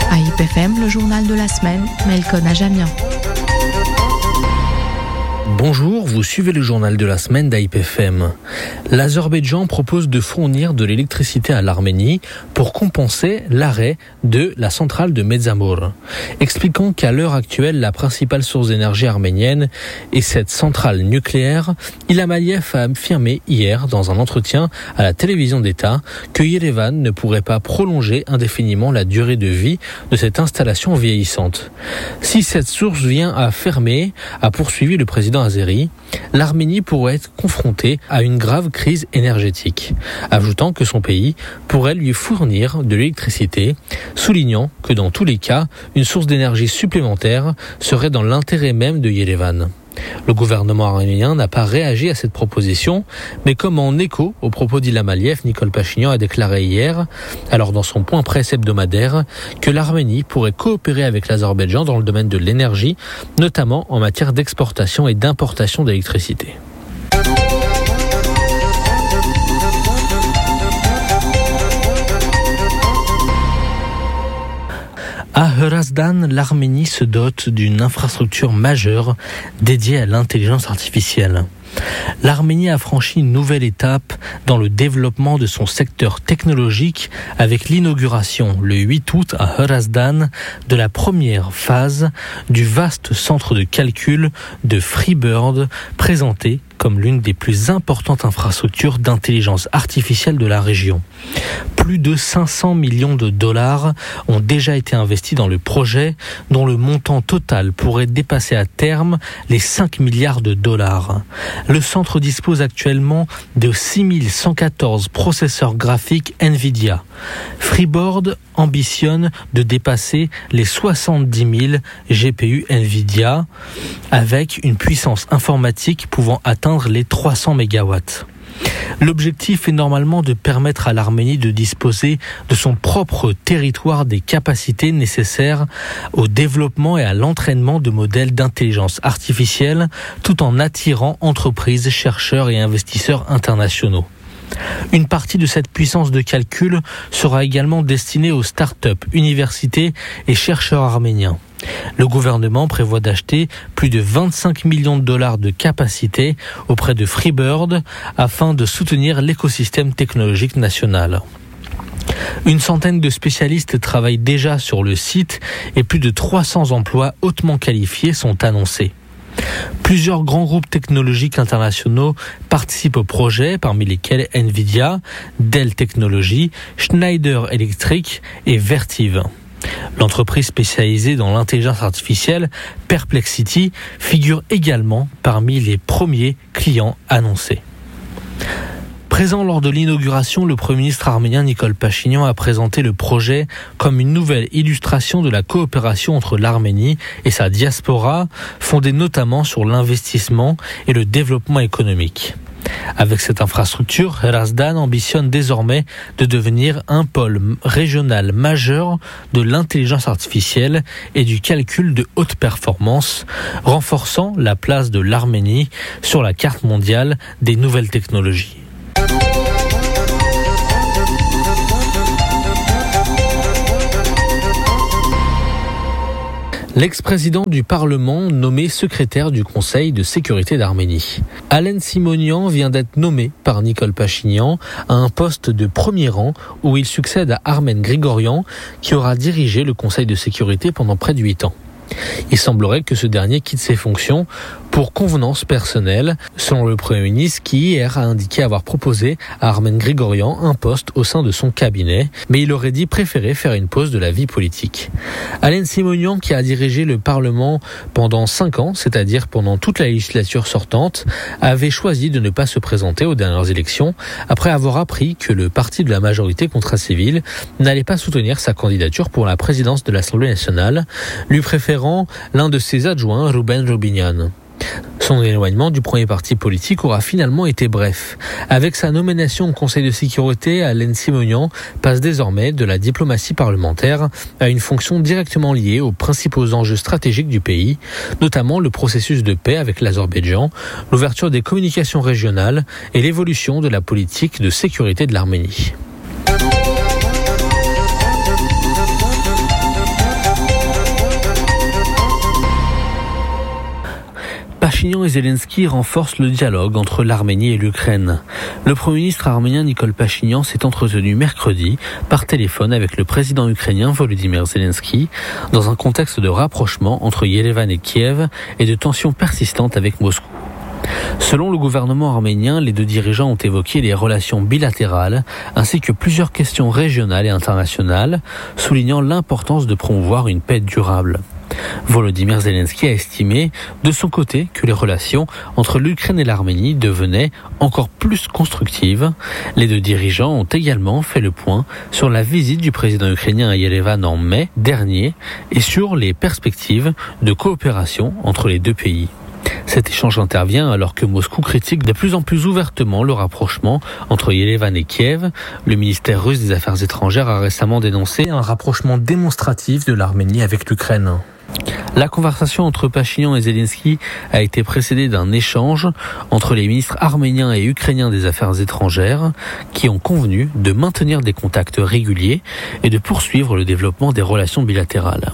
AIP FM, le journal de la semaine, Melkon Ajamian. Bonjour, vous suivez le journal de la semaine d'AIP FM. L'Azerbaïdjan propose de fournir de l'électricité à l'Arménie pour compenser l'arrêt de la centrale de Metsamor, expliquant qu'à l'heure actuelle, la principale source d'énergie arménienne est cette centrale nucléaire. Ilham Aliyev a affirmé hier dans un entretien à la télévision d'État que Yerevan ne pourrait pas prolonger indéfiniment la durée de vie de cette installation vieillissante. Si cette source vient à fermer, a poursuivi le président azéri, l'Arménie pourrait être confrontée à une grave crise énergétique, ajoutant que son pays pourrait lui fournir de l'électricité, soulignant que dans tous les cas, une source d'énergie supplémentaire serait dans l'intérêt même de Yerevan. Le gouvernement arménien n'a pas réagi à cette proposition, mais comme en écho aux propos d'Ilham Aliyev, Nicole Pachinian a déclaré hier, alors dans son point presse hebdomadaire, que l'Arménie pourrait coopérer avec l'Azerbaïdjan dans le domaine de l'énergie, notamment en matière d'exportation et d'importation d'électricité. À Hrazdan, l'Arménie se dote d'une infrastructure majeure dédiée à l'intelligence artificielle. L'Arménie a franchi une nouvelle étape dans le développement de son secteur technologique avec l'inauguration le 8 août à Hrazdan de la première phase du vaste centre de calcul de Freebird, présenté comme l'une des plus importantes infrastructures d'intelligence artificielle de la région. Plus de 500 millions de dollars ont déjà été investis dans le projet, dont le montant total pourrait dépasser à terme les 5 milliards de dollars. Le centre dispose actuellement de 6114 processeurs graphiques NVIDIA. Freeboard ambitionne de dépasser les 70 000 GPU NVIDIA avec une puissance informatique pouvant atteindre les 300 MW. L'objectif est normalement de permettre à l'Arménie de disposer de son propre territoire des capacités nécessaires au développement et à l'entraînement de modèles d'intelligence artificielle, tout en attirant entreprises, chercheurs et investisseurs internationaux. Une partie de cette puissance de calcul sera également destinée aux start-up, universités et chercheurs arméniens. Le gouvernement prévoit d'acheter plus de 25 millions de dollars de capacité auprès de Freebird afin de soutenir l'écosystème technologique national. Une centaine de spécialistes travaillent déjà sur le site et plus de 300 emplois hautement qualifiés sont annoncés. Plusieurs grands groupes technologiques internationaux participent au projet, parmi lesquels Nvidia, Dell Technologies, Schneider Electric et Vertiv. L'entreprise spécialisée dans l'intelligence artificielle, Perplexity, figure également parmi les premiers clients annoncés. Présent lors de l'inauguration, le Premier ministre arménien Nicole Pachinian a présenté le projet comme une nouvelle illustration de la coopération entre l'Arménie et sa diaspora, fondée notamment sur l'investissement et le développement économique. Avec cette infrastructure, Hrazdan ambitionne désormais de devenir un pôle régional majeur de l'intelligence artificielle et du calcul de haute performance, renforçant la place de l'Arménie sur la carte mondiale des nouvelles technologies. L'ex-président du Parlement nommé secrétaire du Conseil de sécurité d'Arménie. Alen Simonian vient d'être nommé par Nicole Pachinian à un poste de premier rang où il succède à Armen Grigorian qui aura dirigé le Conseil de sécurité pendant près de 8 ans. Il semblerait que ce dernier quitte ses fonctions pour convenance personnelle, selon le Premier ministre qui hier a indiqué avoir proposé à Armen Grigorian un poste au sein de son cabinet, mais il aurait dit préférer faire une pause de la vie politique. Alen Simonian, qui a dirigé le Parlement pendant 5 ans, c'est-à-dire pendant toute la législature sortante, avait choisi de ne pas se présenter aux dernières élections après avoir appris que le parti de la majorité Contrat-Civil n'allait pas soutenir sa candidature pour la présidence de l'Assemblée nationale, lui préférant l'un de ses adjoints, Ruben Rubinian. Son éloignement du premier parti politique aura finalement été bref. Avec sa nomination au Conseil de sécurité, Alen Simonian passe désormais de la diplomatie parlementaire à une fonction directement liée aux principaux enjeux stratégiques du pays, notamment le processus de paix avec l'Azerbaïdjan, l'ouverture des communications régionales et l'évolution de la politique de sécurité de l'Arménie. Pachinian et Zelensky renforcent le dialogue entre l'Arménie et l'Ukraine. Le Premier ministre arménien Nikol Pachinian s'est entretenu mercredi par téléphone avec le président ukrainien Volodymyr Zelensky dans un contexte de rapprochement entre Yerevan et Kiev et de tensions persistantes avec Moscou. Selon le gouvernement arménien, les deux dirigeants ont évoqué les relations bilatérales ainsi que plusieurs questions régionales et internationales, soulignant l'importance de promouvoir une paix durable. Volodymyr Zelensky a estimé de son côté que les relations entre l'Ukraine et l'Arménie devenaient encore plus constructives. Les deux dirigeants ont également fait le point sur la visite du président ukrainien à Yerevan en mai dernier et sur les perspectives de coopération entre les deux pays. Cet échange intervient alors que Moscou critique de plus en plus ouvertement le rapprochement entre Yerevan et Kiev. Le ministère russe des Affaires étrangères a récemment dénoncé un rapprochement démonstratif de l'Arménie avec l'Ukraine. La conversation entre Pachinian et Zelensky a été précédée d'un échange entre les ministres arméniens et ukrainiens des Affaires étrangères qui ont convenu de maintenir des contacts réguliers et de poursuivre le développement des relations bilatérales.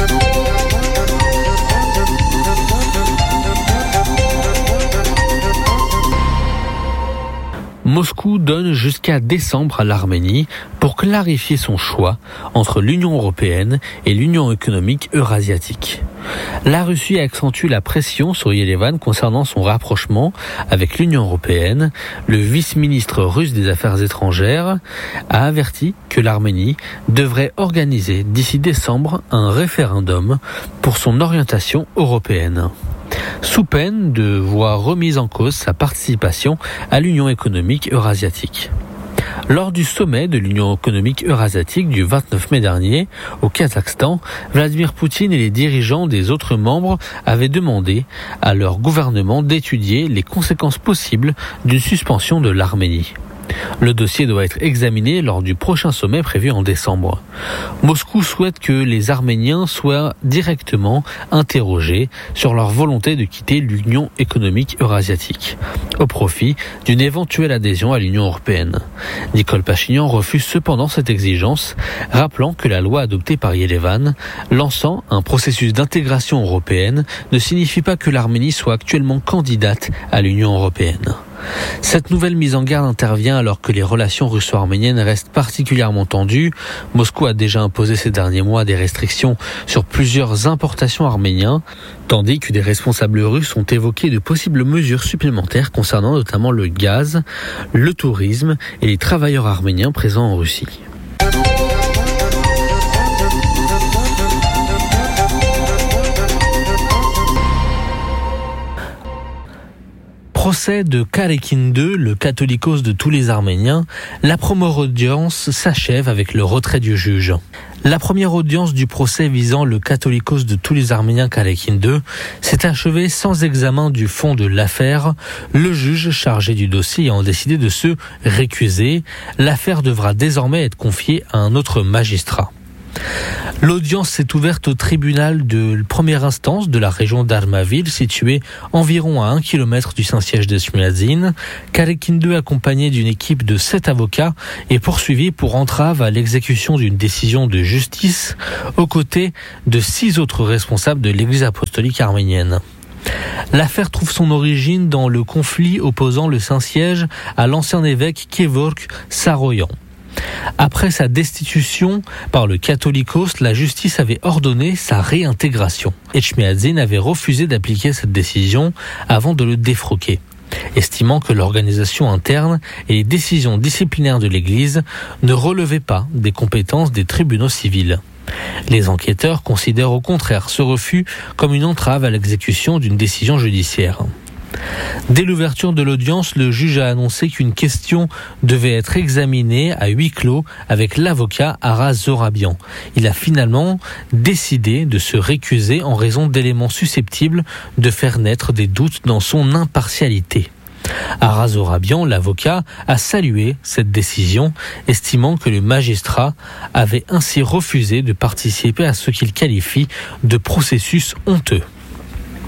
Moscou donne jusqu'à décembre à l'Arménie pour clarifier son choix entre l'Union européenne et l'Union économique eurasiatique. La Russie accentue la pression sur Yerevan concernant son rapprochement avec l'Union européenne. Le vice-ministre russe des Affaires étrangères a averti que l'Arménie devrait organiser d'ici décembre un référendum pour son orientation européenne, sous peine de voir remise en cause sa participation à l'Union économique eurasiatique. Lors du sommet de l'Union économique eurasiatique du 29 mai dernier au Kazakhstan, Vladimir Poutine et les dirigeants des autres membres avaient demandé à leur gouvernement d'étudier les conséquences possibles d'une suspension de l'Arménie. Le dossier doit être examiné lors du prochain sommet prévu en décembre. Moscou souhaite que les Arméniens soient directement interrogés sur leur volonté de quitter l'Union économique eurasiatique, au profit d'une éventuelle adhésion à l'Union européenne. Nikol Pachinian refuse cependant cette exigence, rappelant que la loi adoptée par Yerevan, lançant un processus d'intégration européenne, ne signifie pas que l'Arménie soit actuellement candidate à l'Union européenne. Cette nouvelle mise en garde intervient alors que les relations russo-arméniennes restent particulièrement tendues. Moscou a déjà imposé ces derniers mois des restrictions sur plusieurs importations arméniennes, tandis que des responsables russes ont évoqué de possibles mesures supplémentaires concernant notamment le gaz, le tourisme et les travailleurs arméniens présents en Russie. Procès de Karekin II, le catholicos de tous les Arméniens, la première audience s'achève avec le retrait du juge. La première audience du procès visant le catholicos de tous les Arméniens Karekin II s'est achevée sans examen du fond de l'affaire. Le juge chargé du dossier ayant décidé de se récuser, l'affaire devra désormais être confiée à un autre magistrat. L'audience s'est ouverte au tribunal de première instance de la région d'Armavir, situé environ à 1 km du Saint-Siège d'Etchmiadzin. Karekin II, accompagné d'une équipe de 7 avocats, est poursuivi pour entrave à l'exécution d'une décision de justice, aux côtés de 6 autres responsables de l'Église apostolique arménienne. L'affaire trouve son origine dans le conflit opposant le Saint-Siège à l'ancien évêque Kevork Saroyan. Après sa destitution par le catholicos, la justice avait ordonné sa réintégration. Etchmiadzin avait refusé d'appliquer cette décision avant de le défroquer, estimant que l'organisation interne et les décisions disciplinaires de l'Église ne relevaient pas des compétences des tribunaux civils. Les enquêteurs considèrent au contraire ce refus comme une entrave à l'exécution d'une décision judiciaire. Dès l'ouverture de l'audience, le juge a annoncé qu'une question devait être examinée à huis clos avec l'avocat Aras Zorabian. Il a finalement décidé de se récuser en raison d'éléments susceptibles de faire naître des doutes dans son impartialité. Aras Zorabian, l'avocat, a salué cette décision, estimant que le magistrat avait ainsi refusé de participer à ce qu'il qualifie de processus honteux.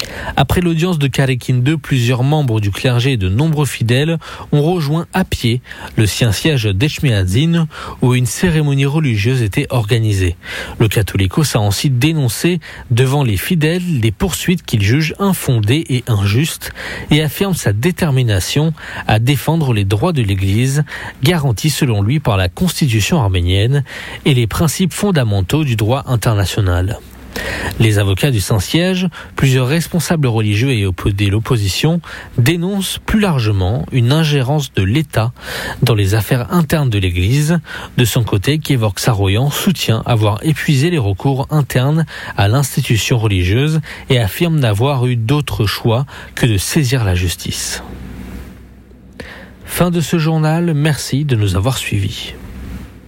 Après l'audience de Karekin II, plusieurs membres du clergé et de nombreux fidèles ont rejoint à pied le siège d'Echmiadzin où une cérémonie religieuse était organisée. Le Catholicos a ensuite dénoncé devant les fidèles les poursuites qu'il juge infondées et injustes et affirme sa détermination à défendre les droits de l'Église, garantis selon lui par la Constitution arménienne et les principes fondamentaux du droit international. Les avocats du Saint-Siège, plusieurs responsables religieux et de l'opposition dénoncent plus largement une ingérence de l'État dans les affaires internes de l'Église. De son côté, Kevork Saroyan soutient avoir épuisé les recours internes à l'institution religieuse et affirme n'avoir eu d'autre choix que de saisir la justice. Fin de ce journal, merci de nous avoir suivis.